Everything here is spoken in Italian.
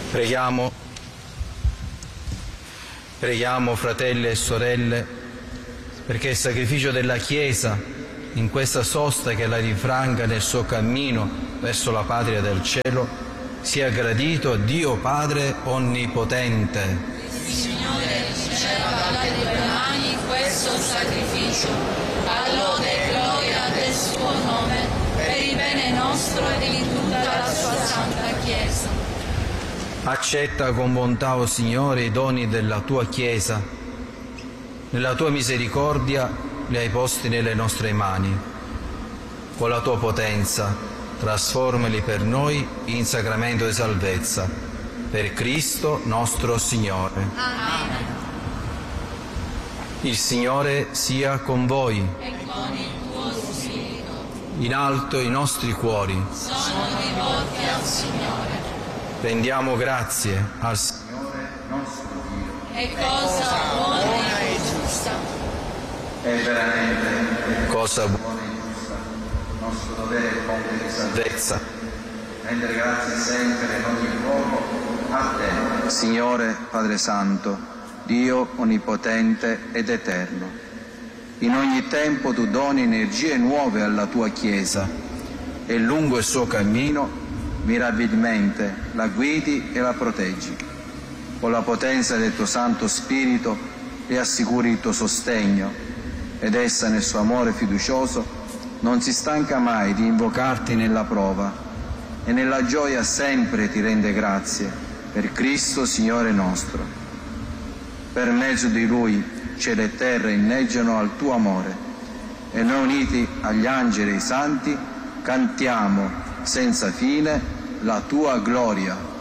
Preghiamo, fratelli e sorelle, perché il sacrificio della Chiesa in questa sosta che la rinfranca nel suo cammino verso la patria del cielo sia gradito a Dio Padre Onnipotente. Il Signore riceva dalle tue mani questo sacrificio, a lode e gloria del suo nome, per il bene nostro e di tutta la sua Santa Chiesa. Accetta con bontà, o Signore, i doni della tua Chiesa. Nella tua misericordia li hai posti nelle nostre mani. Con la tua potenza trasformali per noi in sacramento di salvezza. Per Cristo nostro Signore. Amen. Il Signore sia con voi. E con il tuo spirito. In alto i nostri cuori. Sono rivolti al Signore. Rendiamo grazie al Signore nostro Dio. È cosa buona e giusta. È veramente cosa buona e giusta, nostro dovere e compito di salvezza. Rendere grazie sempre in ogni luogo a te, Signore Padre Santo, Dio Onnipotente ed Eterno. In ogni tempo tu doni energie nuove alla tua Chiesa e lungo il suo cammino mirabilmente la guidi e la proteggi. Con la potenza del tuo Santo Spirito le assicuri il tuo sostegno ed essa nel suo amore fiducioso non si stanca mai di invocarti nella prova e nella gioia sempre ti rende grazie per Cristo Signore nostro. Per mezzo di Lui cielo e terra inneggiano al tuo amore e noi uniti agli angeli e ai santi cantiamo senza fine la tua gloria.